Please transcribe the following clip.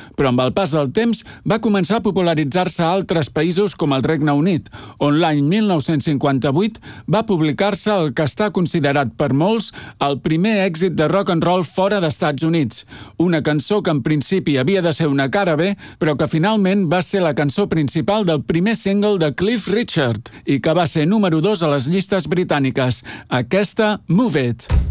però amb el pas del temps va començar a popularitzar-se a altres països com el Regne Unit, on l'any 1958 va publicar-se el que està considerat per molts el primer èxit de rock and roll fora d'Estats Units, una cançó que en principi havia de ser una cara B, però que finalment va ser la cançó principal del primer single de Cliff Richard i que va ser número 2 a les llistes britàniques, aquesta Move It.